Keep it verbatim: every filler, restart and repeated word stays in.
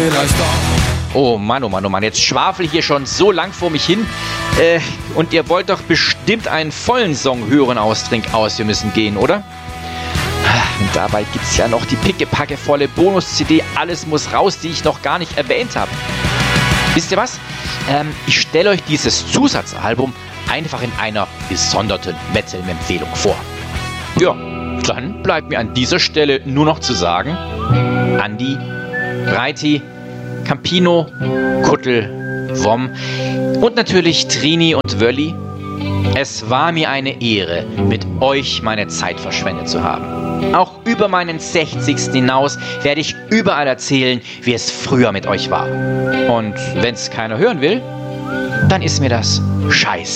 vielleicht doch. Oh Mann, oh Mann, oh Mann, jetzt schwafel ich hier schon so lang vor mich hin. Äh, und ihr wollt doch bestimmt einen vollen Song hören aus Trink aus, wir müssen gehen, oder? Und dabei gibt's ja noch die pickepacke volle Bonus-C D Alles muss raus, die ich noch gar nicht erwähnt habe. Wisst ihr was? Ähm, ich stelle euch dieses Zusatzalbum einfach in einer gesonderten Metal-Empfehlung vor. Ja, dann bleibt mir an dieser Stelle nur noch zu sagen, Andi, Breiti, Campino, Kuttel, Wom und natürlich Trini und Wölli. Es war mir eine Ehre, mit euch meine Zeit verschwendet zu haben. Auch über meinen sechzigsten hinaus werde ich überall erzählen, wie es früher mit euch war. Und wenn's keiner hören will, dann ist mir das scheiße.